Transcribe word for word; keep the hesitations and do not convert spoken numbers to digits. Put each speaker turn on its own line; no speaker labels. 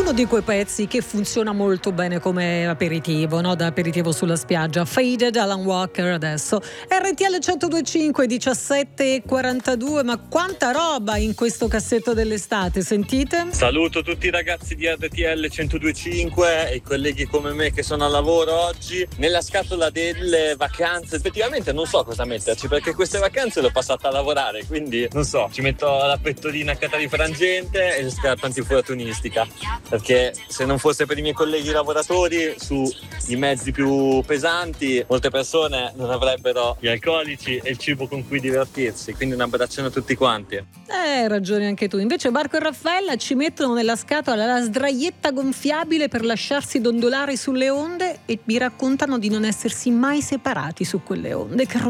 uno di quei pezzi che funziona molto bene come aperitivo, no? Da aperitivo sulla spiaggia. Faded, Alan Walker adesso. R T L centodue e cinque, diciassette e quarantadue, ma quanta roba in questo cassetto dell'estate, sentite?
Saluto tutti i ragazzi di R T L centodue e cinque e i colleghi come me che sono al lavoro oggi. Nella scatola delle vacanze, effettivamente non so cosa metterci, perché queste vacanze le ho passate a lavorare, quindi non so, ci metto la pettorina catarifrangente e le scarpe antifortunistica, perché se non fosse per i miei colleghi lavoratori sui mezzi più pesanti, molte persone non avrebbero gli alcolici e il cibo con cui divertirsi, quindi un abbraccione a tutti quanti.
Eh, hai ragione anche tu. Invece Marco e Raffaella ci mettono nella scatola la sdraietta gonfiabile per lasciarsi dondolare sulle onde e mi raccontano di non essersi mai separati su quelle onde. Che